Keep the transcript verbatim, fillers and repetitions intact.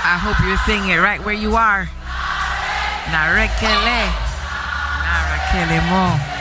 I hope you're singing it right where you are. Narekele. Narekele mo.